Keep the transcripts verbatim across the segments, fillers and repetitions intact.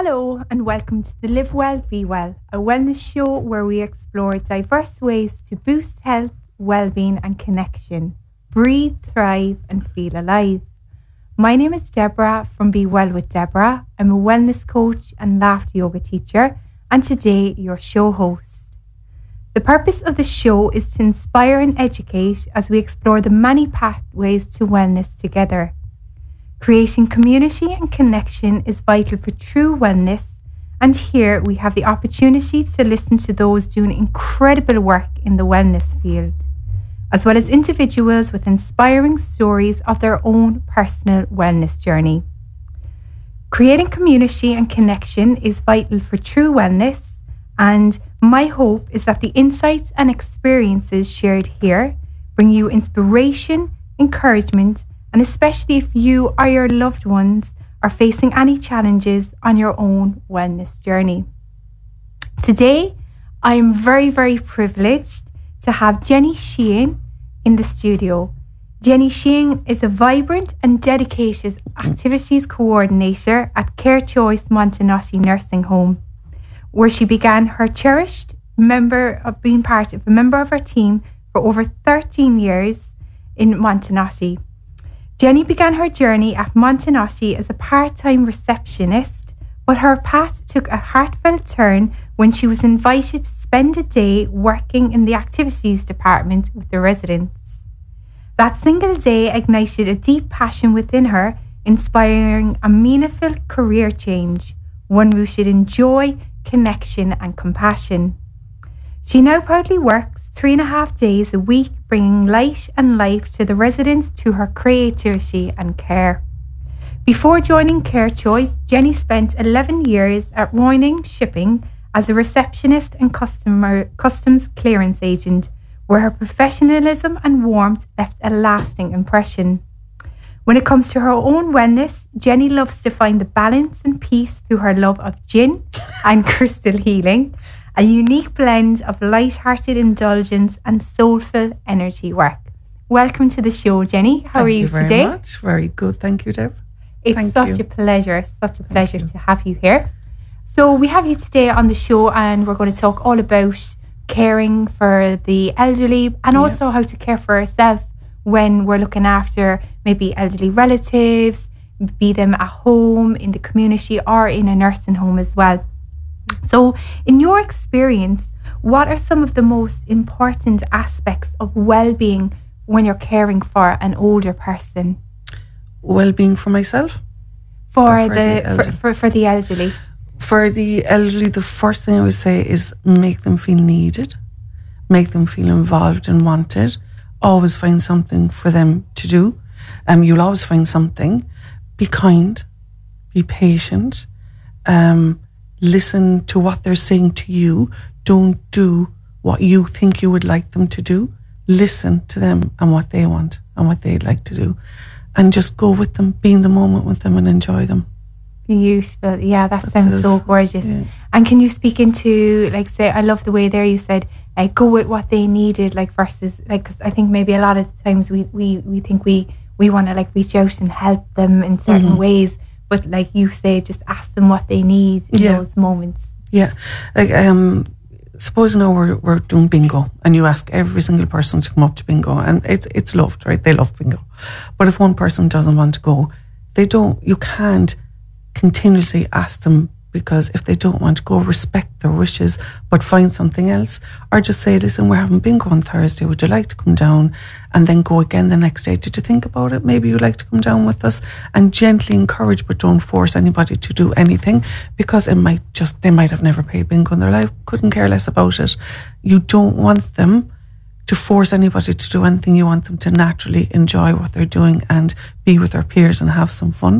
Hello and welcome to the Live Well, Be Well, a wellness show where we explore diverse ways to boost health, well-being and connection. Breathe, thrive and feel alive. My name is Deborah from Be Well with Deborah. I'm a wellness coach and laughter yoga teacher, and today your show host. The purpose of the show is to inspire and educate as we explore the many pathways to wellness together. Creating community and connection is vital for true wellness, and here we have the opportunity to listen to those doing incredible work in the wellness field, as well as individuals with inspiring stories of their own personal wellness journey. Creating community and connection is vital for true wellness, and my hope is that the insights and experiences shared here bring you inspiration, encouragement, and especially if you or your loved ones are facing any challenges on your own wellness journey. Today, I am very, very privileged to have Jenny Sheehan in the studio. Jenny Sheehan is a vibrant and dedicated activities coordinator at CareChoice Montenotte Nursing Home, where she began her cherished member of being part of a member of her team for over thirteen years in Montenotte. Jenny began her journey at Montenotte as a part-time receptionist, but her path took a heartfelt turn when she was invited to spend a day working in the activities department with the residents. That single day ignited a deep passion within her, inspiring a meaningful career change, one rooted in joy, connection and compassion. She now proudly works three and a half days a week, bringing light and life to the residents through her creativity and care. Before joining CareChoice, Jenny spent eleven years at Roining Shipping as a receptionist and customer customs clearance agent, where her professionalism and warmth left a lasting impression. When it comes to her own wellness, Jenny loves to find the balance and peace through her love of gin and crystal healing, a unique blend of light-hearted indulgence and soulful energy work. Welcome to the show, Jenny. How Thank are you, you very today? Much. Very good. Thank you, Deb. It's Thank such you. a pleasure, such a pleasure to have you here. So we have you today on the show, and we're going to talk all about caring for the elderly and Yeah. also how to care for ourselves when we're looking after maybe elderly relatives, be them at home, in the community or in a nursing home as well. So in your experience, what are some of the most important aspects of well-being when you're caring for an older person? Well-being for myself. For, Or for the, the for, elderly? for, for the elderly. For the elderly, the first thing I would say is make them feel needed, make them feel involved and wanted. Always find something for them to do. Um, you'll always find something. Be kind, be patient, um, listen to what they're saying to you. Don't do what you think you would like them to do. Listen to them and what they want and what they'd like to do. And just go with them, be in the moment with them and enjoy them. Beautiful. Yeah, that That sounds says- so gorgeous. yeah. And can you speak into, like, say, I love the way there you said, uh, go with what they needed, like, versus, like, because I think maybe a lot of times we, we, we think we, we want to, like, reach out and help them in certain Mhm. ways. But, like you say, just ask them what they need in Yeah. those moments. Yeah, like um, suppose now we're we're doing bingo, and you ask every single person to come up to bingo, and it's it's loved, right? They love bingo, but if one person doesn't want to go, they don't. You can't continuously ask them, because if they don't want to go, respect their wishes, but find something else, or just say, listen, we're having bingo on Thursday. Would you like to come down? And then go again the next day. Did you think about it? Maybe you'd like to come down with us, and gently encourage, but don't force anybody to do anything, because it might just, they might have never played bingo in their life, couldn't care less about it. You don't want them to force anybody to do anything. You want them to naturally enjoy what they're doing and be with their peers and have some fun.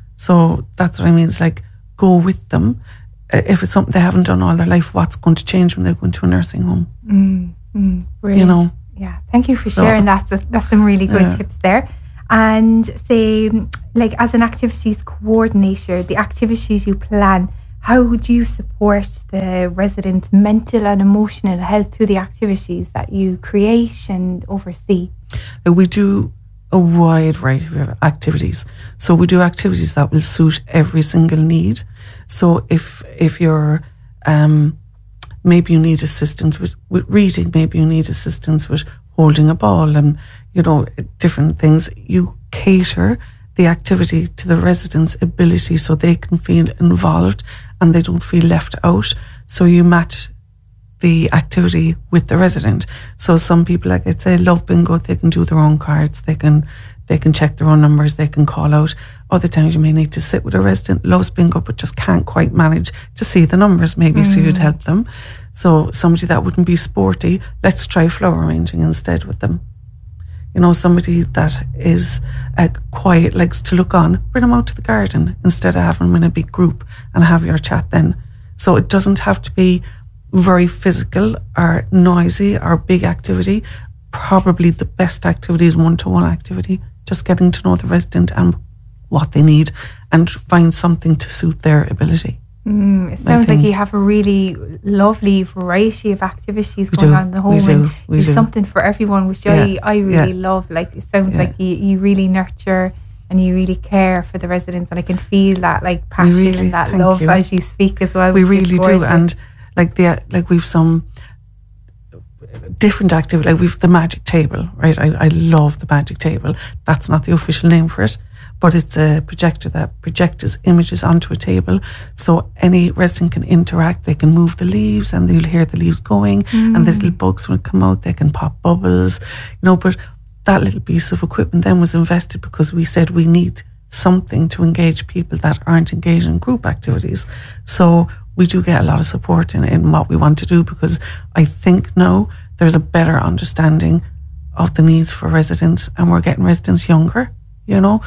So that's what I mean. It's like, go with them. Uh, If it's something they haven't done all their life, what's going to change when they go into a nursing home? Mm, mm, You brilliant. know? Yeah, thank you for So- sharing that. That's, that's some really good Yeah. tips there. And say, like, as an activities coordinator, the activities you plan, how would you support the residents' mental and emotional health through the activities that you create and oversee? Uh, We do a wide variety of activities. So we do activities that will suit every single need. So if if you're um, maybe you need assistance with, with reading, maybe you need assistance with holding a ball, and you know different things. You cater the activity to the residents' ability so they can feel involved and they don't feel left out. So you match the activity with the resident. So some people, like I'd say, love bingo. They can do their own cards. They can they can check their own numbers. They can call out. Other times you may need to sit with a resident, loves bingo, but just can't quite manage to see the numbers maybe, mm. so you'd help them. So somebody that wouldn't be sporty, let's try flower arranging instead with them. You know, somebody that is uh, quiet, likes to look on, bring them out to the garden instead of having them in a big group and have your chat then. So it doesn't have to be very physical or noisy or big activity. Probably the best activity is one-to-one activity, just getting to know the resident and what they need and find something to suit their ability. Mm, it sounds like you have a really lovely variety of activities going do, on in the home, we do, and we there's do. something for everyone, which yeah, I, I really yeah. love. Like it sounds yeah. like you, you really nurture and you really care for the residents, and I can feel that like passion really, and that love you. as you speak as well. We really do, and like the like we've some different activity. Like we've the magic table, right? I, I love the magic table. That's not the official name for it, but it's a projector that projects images onto a table, so any resident can interact. They can move the leaves, and they'll hear the leaves going, mm. and the little bugs will come out. They can pop bubbles, you know. But that little piece of equipment then was invested because we said we need something to engage people that aren't engaged in group activities. So we do get a lot of support in, in what we want to do, because I think now there's a better understanding of the needs for residents, and we're getting residents younger, you know,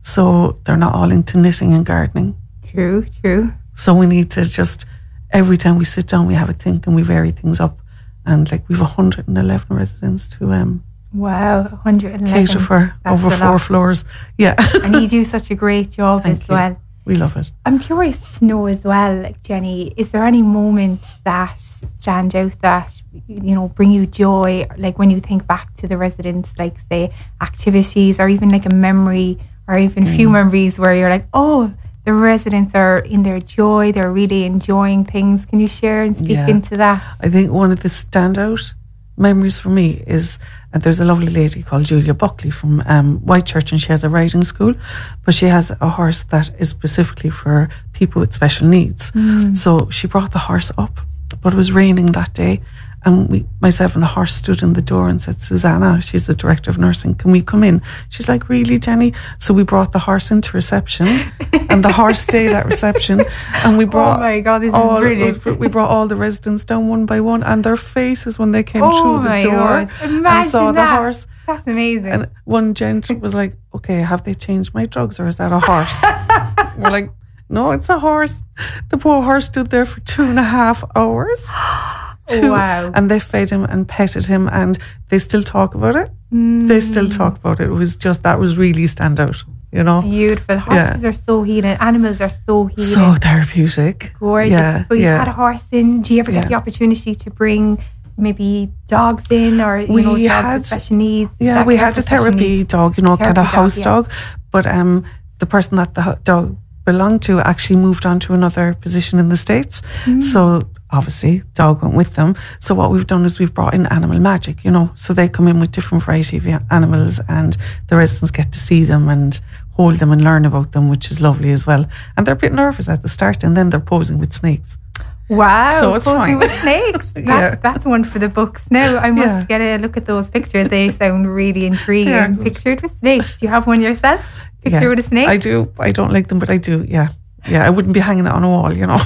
so they're not all into knitting and gardening. True, true. So we need to just, every time we sit down, we have a think and we vary things up. And like we've one hundred eleven residents to um wow, one hundred eleven cater for. That's over four lot. floors. Yeah. And you do such a great job Thank as you. well. We love it. I'm curious to know as well, like Jenny, is there any moments that stand out that, you know, bring you joy? Like when you think back to the residents, like say activities, or even like a memory, or even a few mm. memories where you're like, oh, the residents are in their joy, they're really enjoying things. Can you share and speak Yeah. into that? I think one of the standout memories for me is uh, there's a lovely lady called Julia Buckley from um, Whitechurch, and she has a riding school, but she has a horse that is specifically for people with special needs. Mm. So she brought the horse up, but it was raining that day, and we, myself and the horse stood in the door and said, Susanna, she's the director of nursing, can we come in? She's like, really, Jenny? So we brought the horse into reception, and the horse stayed at reception, and we brought oh my God, this all, is brilliant. we brought all the residents down one by one, and their faces when they came oh through the my door God. and Imagine saw that. the horse. That's amazing. And one gent was like, okay, have they changed my drugs, or is that a horse? We're like, no, it's a horse. The poor horse stood there for two and a half hours. Two, wow. And they fed him and petted him, and they still talk about it. Mm. They still talk about it. It was just, that was really stand out, you know. Beautiful. Horses Yeah. are so healing. Animals are so healing. So therapeutic. Gorgeous. Yeah, So you've yeah. had a horse in. Do you ever Yeah. get the opportunity to bring maybe dogs in, or you We know, dogs had- with special needs? Yeah, that we care had for a special therapy needs? dog, you know, kind Therapy of dog, house yes. dog. But um, the person that the ho- dog belonged to actually moved on to another position in the States. Mm. So obviously, dog went with them. So what we've done is we've brought in animal magic, you know. So they come in with different variety of animals, and the residents get to see them and hold them and learn about them, which is lovely as well. And they're a bit nervous at the start, and then they're posing with snakes. Wow, So it's posing fine. with snakes. That's, Yeah. that's one for the books. Now I must Yeah. get a look at those pictures. They sound really intriguing. They are good. Pictured with snakes. Do you have one yourself? Picture Yeah, with a snake? I do. I don't like them, but I do, yeah. Yeah, I wouldn't be hanging it on a wall, you know.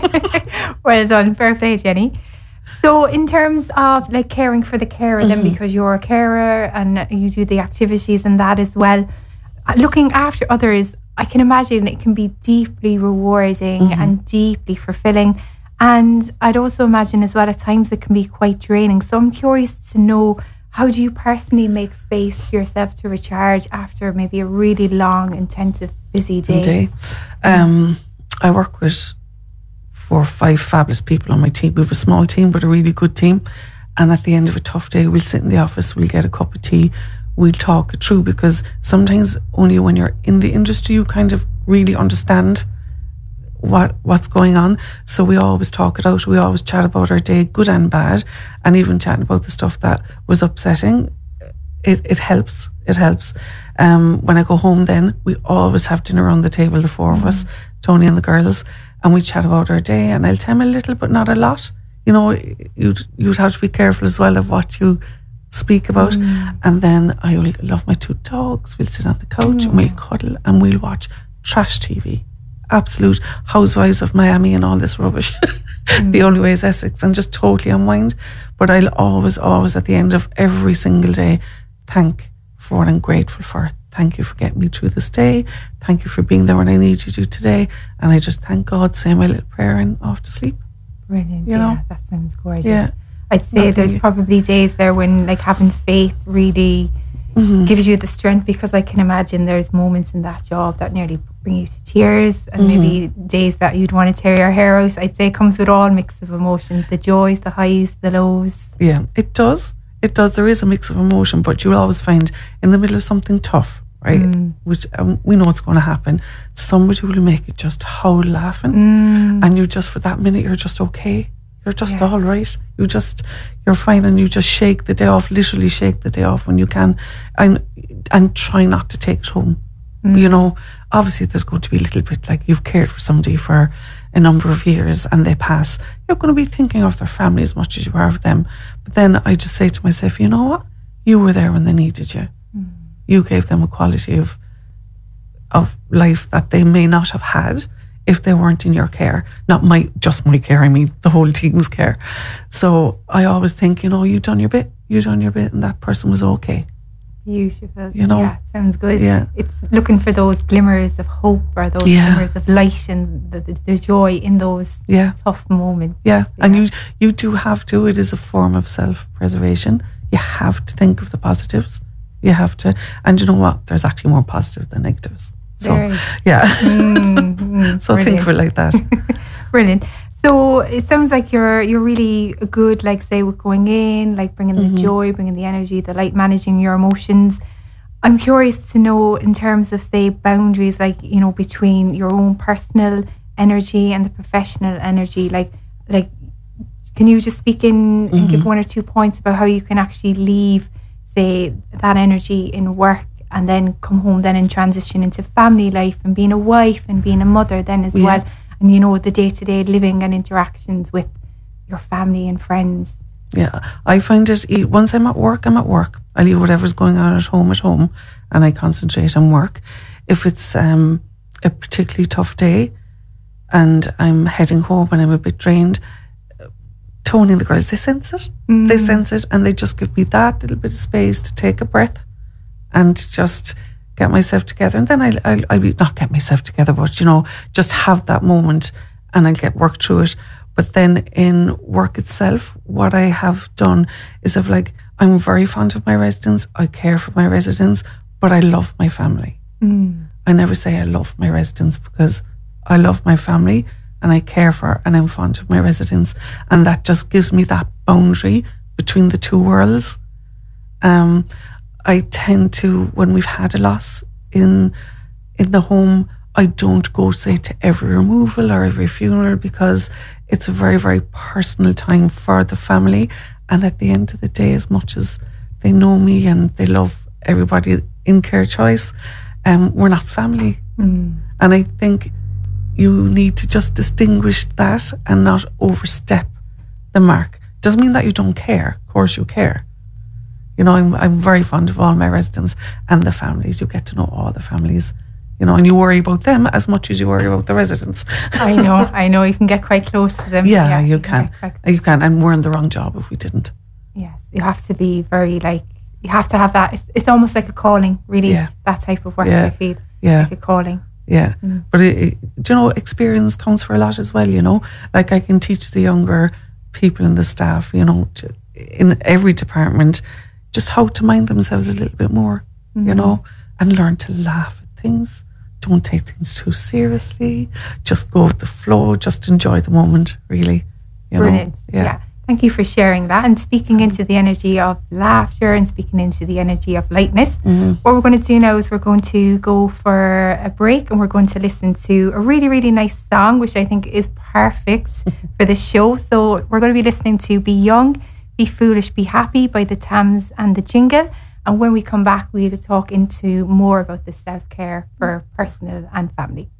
Well done, fair play, Jenny. So in terms of like caring for the carer, Mm-hmm. then because you're a carer and you do the activities and that as well, uh, looking after others, I can imagine it can be deeply rewarding Mm-hmm. and deeply fulfilling. And I'd also imagine as well at times it can be quite draining. So I'm curious to know, how do you personally make space for yourself to recharge after maybe a really long, intensive, busy day? day. Um, I work with four or five fabulous people on my team. We have a small team, but a really good team. And at the end of a tough day, we'll sit in the office, we'll get a cup of tea, we'll talk it through, because sometimes only when you're in the industry you kind of really understand what what's going on. So we always talk it out. We always chat about our day, good and bad, and even chatting about the stuff that was upsetting. It it helps. It helps. Um, when I go home, then we always have dinner around the table, the four mm. of us, Tony and the girls, and we chat about our day. And I'll tell them a little, but not a lot. You know, you'd you'd have to be careful as well of what you speak about. Mm. And then I will love my two dogs. We'll sit on the couch mm. and we'll cuddle and we'll watch trash T V. Absolute Housewives of Miami and all this rubbish. Mm. The Only Way is Essex, and just totally unwind. But I'll always, always at the end of every single day thank for what I'm grateful for. Thank you for getting me through this day. Thank you for being there when I need you to today. And I just thank God, say my little prayer and off to sleep. Brilliant. You yeah, know? That sounds gorgeous. Yeah. I'd say there's really. probably days there when like having faith really mm-hmm. gives you the strength, because I can imagine there's moments in that job that nearly bring you to tears, and mm-hmm. maybe days that you'd want to tear your hair out. I'd say it comes with all mix of emotions, the joys, the highs, the lows. Yeah, it does. It does. There is a mix of emotion, but you'll always find in the middle of something tough, right? Mm. Which um, we know it's going to happen. Somebody will make it just howl laughing, mm. and you just for that minute you're just okay. You're just yes. all right. You just you're fine, and you just shake the day off. Literally shake the day off when you can, and and try not to take it home. Mm. You know, obviously there's going to be a little bit like you've cared for somebody for a number of years and they pass. You're going to be thinking of their family as much as you are of them. But then I just say to myself, you know what? You were there when they needed you. Mm. You gave them a quality of of life that they may not have had if they weren't in your care. Not my just my care, I mean the whole team's care. So I always think, you know, you done your bit, you done your bit, and that person was okay. Beautiful. You know? Yeah, sounds good. Yeah. It's looking for those glimmers of hope, or those yeah. glimmers of light, and the, the, the joy in those yeah. tough moments. Yeah. yeah, and you you do have to. It is a form of self-preservation. You have to think of the positives. You have to, and you know what? There's actually more positive than negatives. So, Very. yeah. Mm, mm, so brilliant. Think of it like that. Brilliant. So it sounds like you're you're really good, like say with going in, like bringing mm-hmm. the joy, bringing the energy, the light, managing your emotions. I'm curious to know in terms of say boundaries, like, you know, between your own personal energy and the professional energy. Like, like, can you just speak in mm-hmm. and give one or two points about how you can actually leave, say, that energy in work and then come home then and transition into family life and being a wife and being a mother then as yeah. well. And, you know, the day-to-day living and interactions with your family and friends. Yeah, I find it, once I'm at work, I'm at work. I leave whatever's going on at home at home, and I concentrate on work. If it's um, a particularly tough day and I'm heading home and I'm a bit drained, Tony and the girls, they sense it. Mm. They sense it, and they just give me that little bit of space to take a breath and just get myself together. And then I'll, I'll, I'll be, not get myself together, but, you know, just have that moment and I'll get work through it. But then in work itself, what I have done is I've like, I'm very fond of my residents. I care for my residents, but I love my family. Mm. I never say I love my residents, because I love my family and I care for and I'm fond of my residents. And that just gives me that boundary between the two worlds. Um, I tend to, when we've had a loss in in the home, I don't go, say, to every removal or every funeral, because it's a very, very personal time for the family. And at the end of the day, as much as they know me and they love everybody in Care Choice, um, we're not family. Mm. And I think you need to just distinguish that and not overstep the mark. Doesn't mean that you don't care. Of course you care. You know, I'm I'm very fond of all my residents and the families. You get to know all the families, you know, and you worry about them as much as you worry about the residents. I know, I know. You can get quite close to them. Yeah, yeah you, you can. can you can. And we're in the wrong job if we didn't. Yes, you have to be very, like, you have to have that. It's, it's almost like a calling, really, yeah. that type of work, yeah. I feel. Yeah. Like a calling. Yeah. Mm. But, it, it, do you know, experience counts for a lot as well, you know. Like, I can teach the younger people and the staff, you know, to, in every department, just how to mind themselves a little bit more, mm-hmm. you know, and learn to laugh at things. Don't take things too seriously. Just go with the flow. Just enjoy the moment, really. You Brilliant. Know? Yeah. yeah. Thank you for sharing that and speaking into the energy of laughter and speaking into the energy of lightness. Mm-hmm. What we're going to do now is we're going to go for a break and we're going to listen to a really, really nice song, which I think is perfect for this show. So we're going to be listening to Be Young, Be Foolish, Be Happy by the Tams and the Jingle. And when we come back, we'll talk into more about the self-care for personal and family.